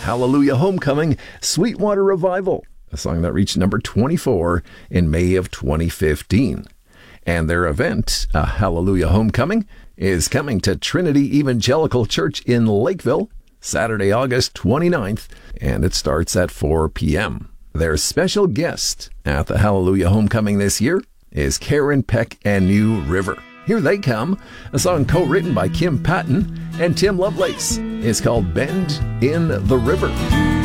Hallelujah Homecoming, Sweetwater Revival, a song that reached number 24 in May of 2015. And their event, Hallelujah Homecoming, is coming to Trinity Evangelical Church in Lakeville, Saturday, August 29th, and it starts at 4 p.m. Their special guest at the Hallelujah Homecoming this year is Karen Peck and New River. Here they come, a song co-written by Kim Patton and Tim Lovelace. It's called Bend in the River.